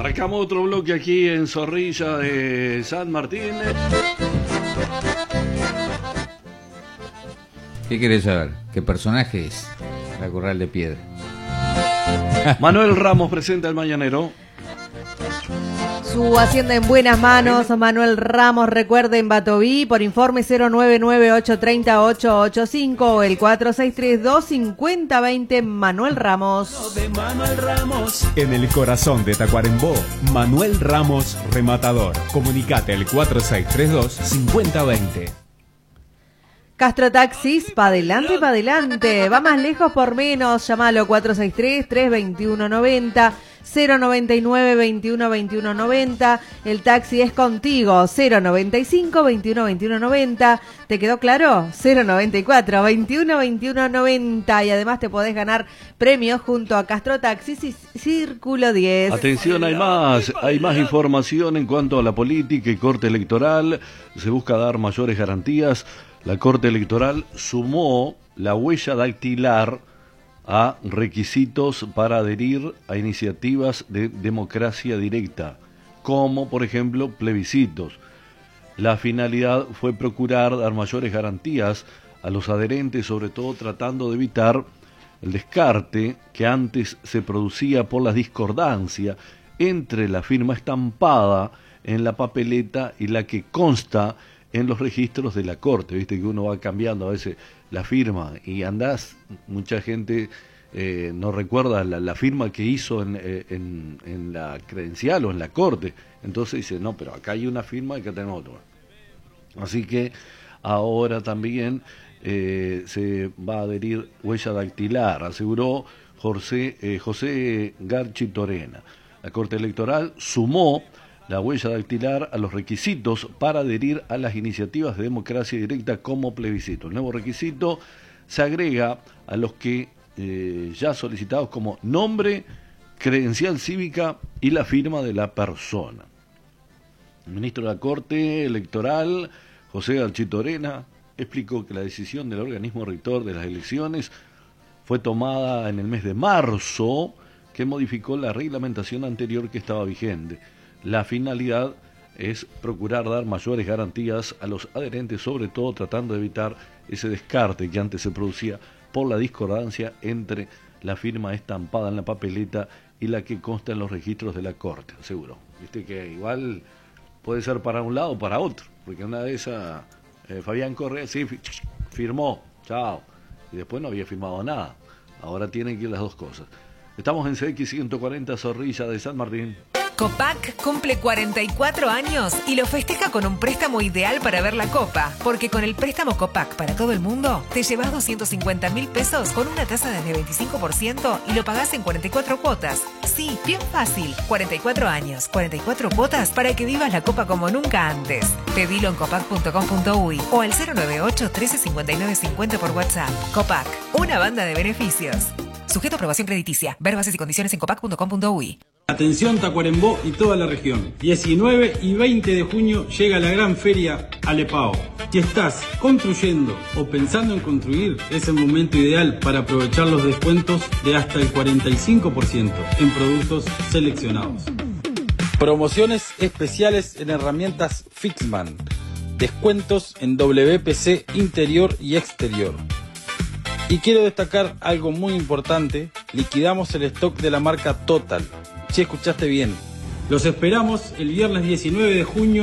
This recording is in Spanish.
Arrancamos otro bloque aquí en Zorrilla de San Martín. ¿Qué querés saber? ¿Qué personaje es la Corral de Piedra? Manuel Ramos presenta el Mañanero. Su hacienda en buenas manos, Manuel Ramos, recuerden Batoví, por informe 099-830-885 o el 4632-5020, Manuel Ramos. De Manuel Ramos. En el corazón de Tacuarembó, Manuel Ramos, rematador. Comunicate al 4632-5020. Castro Taxis, pa' adelante, va más lejos por menos, llamalo 463-321-90, 099-21-21-90, el taxi es contigo, 095-21-21-90, ¿te quedó claro? 094-21-21-90 y además te podés ganar premios junto a Castro Taxis y Círculo 10. Atención, hay más información en cuanto a la política y corte electoral, se busca dar mayores garantías. La Corte Electoral sumó la huella dactilar a requisitos para adherir a iniciativas de democracia directa, como por ejemplo plebiscitos. La finalidad fue procurar dar mayores garantías a los adherentes, sobre todo tratando de evitar el descarte que antes se producía por la discordancia entre la firma estampada en la papeleta y la que consta en los registros de la Corte. Viste que uno va cambiando a veces la firma y andás, mucha gente no recuerda la firma que hizo en la credencial o en la Corte, entonces dice, no, pero acá hay una firma y acá tenemos otra. Así que ahora también se va a adherir huella dactilar, aseguró José Garchi Torena. La Corte Electoral sumó la huella dactilar a los requisitos para adherir a las iniciativas de democracia directa como plebiscito. El nuevo requisito se agrega a los que ya solicitados como nombre, credencial cívica y la firma de la persona. El ministro de la Corte Electoral, José Garchitorena, explicó que la decisión del organismo rector de las elecciones fue tomada en el mes de marzo, que modificó la reglamentación anterior que estaba vigente. La finalidad es procurar dar mayores garantías a los adherentes, sobre todo tratando de evitar ese descarte que antes se producía por la discordancia entre la firma estampada en la papeleta y la que consta en los registros de la Corte, seguro. Viste que igual puede ser para un lado o para otro, porque una de esas, Fabián Correa, sí, firmó, chao, y después no había firmado nada. Ahora tienen que ir las dos cosas. Estamos en CX 140 Zorrilla de San Martín. Copac cumple 44 años y lo festeja con un préstamo ideal para ver la Copa, porque con el préstamo Copac para todo el mundo te llevas 250.000 pesos con una tasa desde 25% y lo pagás en 44 cuotas. Sí, bien fácil. 44 años, 44 cuotas para que vivas la Copa como nunca antes. Pedilo en copac.com.uy o al 098-1359-50 por WhatsApp. Copac, una banda de beneficios. Sujeto a aprobación crediticia. Ver bases y condiciones en copac.com.uy. Atención Tacuarembó y toda la región. 19 y 20 de junio llega la gran feria Alepao. Si estás construyendo o pensando en construir, es el momento ideal para aprovechar los descuentos de hasta el 45% en productos seleccionados. Promociones especiales en herramientas Fixman. Descuentos en WPC interior y exterior. Y quiero destacar algo muy importante, liquidamos el stock de la marca Total. Si escuchaste bien. Los esperamos el viernes 19 de junio.